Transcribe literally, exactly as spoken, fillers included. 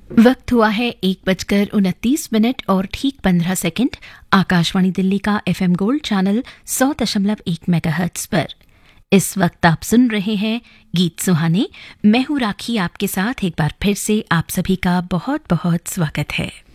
वक्त हुआ है एक बजकर उनतीस मिनट और ठीक पंद्रह सेकंड। आकाशवाणी दिल्ली का एफएम गोल्ड चैनल सौ दशमलव एक मेगाहर्ट्ज पर इस वक्त आप सुन रहे हैं गीत सुहाने। मैं हूं राखी, आपके साथ एक बार फिर से आप सभी का बहुत बहुत स्वागत है।